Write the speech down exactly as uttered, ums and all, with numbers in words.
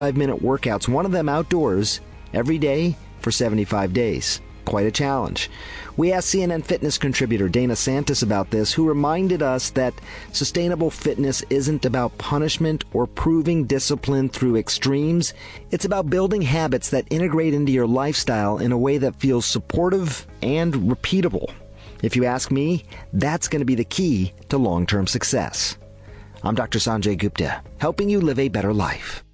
minute workouts, one of them outdoors, every day for seventy-five days. Quite a challenge. We asked C N N Fitness contributor Dana Santis about this, who reminded us that sustainable fitness isn't about punishment or proving discipline through extremes. It's about building habits that integrate into your lifestyle in a way that feels supportive and repeatable. If you ask me, that's going to be the key to long-term success. I'm Doctor Sanjay Gupta, helping you live a better life.